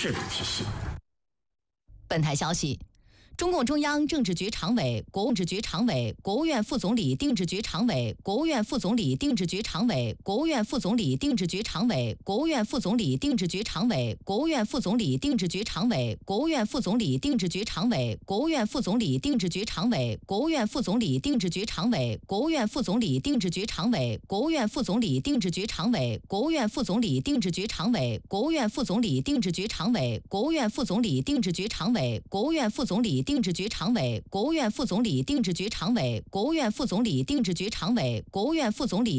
制度体系。 本台消息。中共中央政治局常委、国务政治局常委、国务院副总理定制局常委、国务院副总理定制局常委、国务院副总理定制局常委、国务院副总理定制局常委、国务院副总理定制局常委、国务院副总理定制局常委、国务院副总理定制局常委、国务院副总理定制局常委、国务院副总理定制局常委、国务院副总理定制局常委、国务院副总理定制局常委、国务院副总理定制局常委、国务院副总理定制局常委、国务院副总理定制局常委、国务院副总理定制局常委、国务院副总理定制局常委、国务院副总理